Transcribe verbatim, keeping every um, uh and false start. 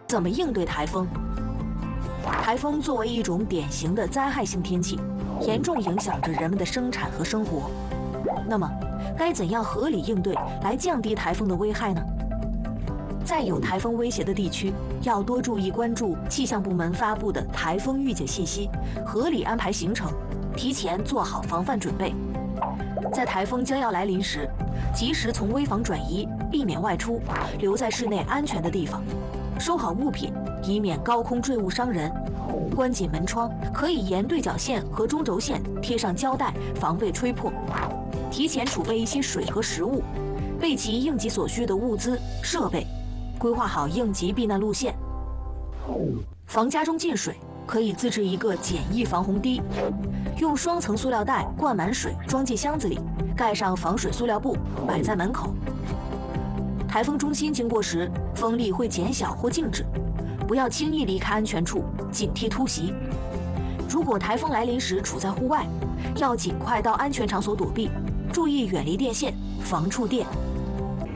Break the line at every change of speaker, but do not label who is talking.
怎么应对台风？台风作为一种典型的灾害性天气，严重影响着人们的生产和生活。那么，该怎样合理应对来降低台风的危害呢？在有台风威胁的地区，要多注意关注气象部门发布的台风预警信息，合理安排行程，提前做好防范准备。在台风将要来临时，及时从危房转移，避免外出，留在室内安全的地方，收好物品，以免高空坠物伤人。关紧门窗，可以沿对角线和中轴线贴上胶带，防备吹破。提前储备一些水和食物，备齐应急所需的物资设备，规划好应急避难路线。防家中进水，可以自制一个简易防洪堤，用双层塑料袋灌满水，装进箱子里，盖上防水塑料布，摆在门口。台风中心经过时，风力会减小或静止，不要轻易离开安全处，警惕突袭。如果台风来临时处在户外，要尽快到安全场所躲避，注意远离电线，防触电。